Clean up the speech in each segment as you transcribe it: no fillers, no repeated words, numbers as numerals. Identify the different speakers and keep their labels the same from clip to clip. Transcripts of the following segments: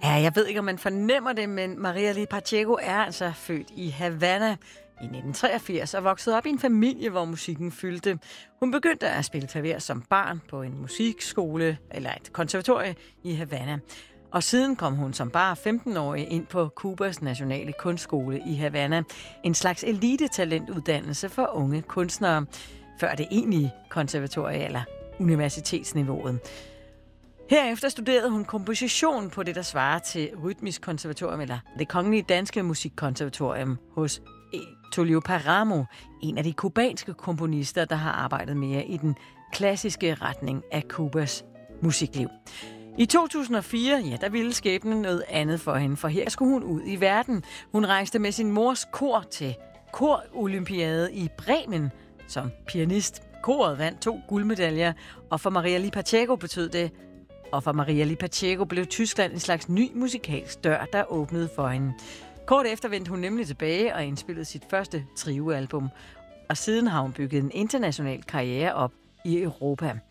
Speaker 1: Ja, jeg ved ikke, om man fornemmer det, men Maria Lee Pacheco er altså født i Havana i 1983 og voksede op i en familie, hvor musikken fyldte. Hun begyndte at spille klaver som barn på en musikskole eller et konservatorie i Havana. Og siden kom hun som bare 15-årig ind på Cubas nationale kunstskole i Havana. En slags elite-talentuddannelse for unge kunstnere, før det egentlige konservatorie eller universitetsniveauet. Herefter studerede hun komposition på det, der svarer til Rytmisk Konservatorium eller Det Kongelige Danske Musikkonservatorium hos Tulio Paramo, en af de kubanske komponister, der har arbejdet mere i den klassiske retning af Cubas musikliv. I 2004, der ville skæbnen noget andet for hende, for her skulle hun ud i verden. Hun rejste med sin mors kor til Kor-olympiade i Bremen som pianist. Koret vandt 2 guldmedaljer, og for Maria Lee Pacheco betød det, og for Maria Lee Pacheco blev Tyskland en slags ny musikalsk dør, der åbnede for hende. Kort efter vendte hun nemlig tilbage og indspillede sit første trioalbum, og siden har hun bygget en international karriere op i Europa.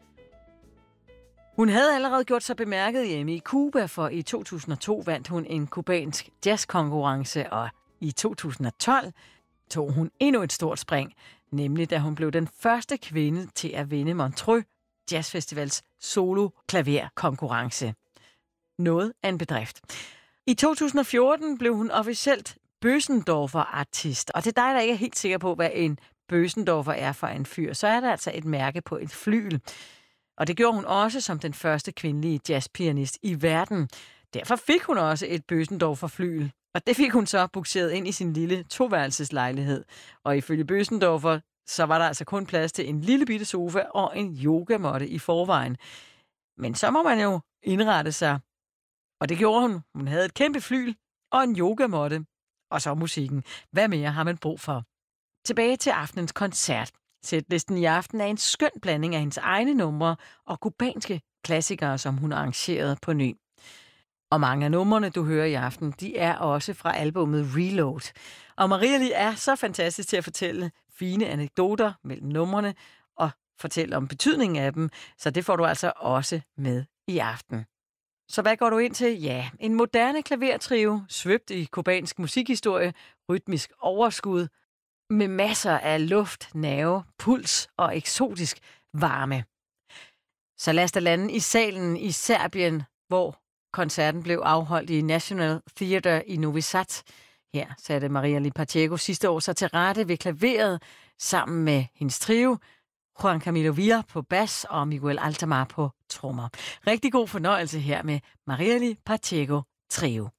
Speaker 1: Hun havde allerede gjort sig bemærket hjemme i Cuba, for i 2002 vandt hun en kubansk jazzkonkurrence, og i 2012 tog hun endnu et stort spring, nemlig da hun blev den første kvinde til at vinde Montreux Jazzfestivals solo-klaverkonkurrence. Noget af en bedrift. I 2014 blev hun officielt Bösendorfer-artist, og til dig, der ikke er helt sikker på, hvad en Bösendorfer er for en fyr, så er der altså et mærke på et flygel. Og det gjorde hun også som den første kvindelige jazzpianist i verden. Derfor fik hun også et Bösendorfer-flygel, og det fik hun så bukseret ind i sin lille toværelseslejlighed. Og ifølge Bösendorfer, så var der altså kun plads til en lille bitte sofa og en yogamåtte i forvejen. Men så må man jo indrette sig. Og det gjorde hun. Hun havde et kæmpe flygel og en yogamåtte. Og så musikken. Hvad mere har man brug for? Tilbage til aftenens koncert. Sætlisten i aften er en skøn blanding af hendes egne numre og kubanske klassikere, som hun arrangerede på ny. Og mange af numrene, du hører i aften, de er også fra albumet Reload. Og Maria Lee er så fantastisk til at fortælle fine anekdoter mellem numrene og fortælle om betydningen af dem, så det får du altså også med i aften. Så hvad går du ind til? Ja, en moderne klavertrio, svøbt i kubansk musikhistorie, rytmisk overskud, med masser af luft, nerve, puls og eksotisk varme. Så lad os da lande i salen i Serbien, hvor koncerten blev afholdt i National Theatre i Novi Sad. Her satte Maria Lee Pacheco sidste år så til rette ved klaveret sammen med hendes trio, Juan Camilo Villa på bas og Miguel Altamar på trommer. Rigtig god fornøjelse her med Maria Lee Pacheco Trio.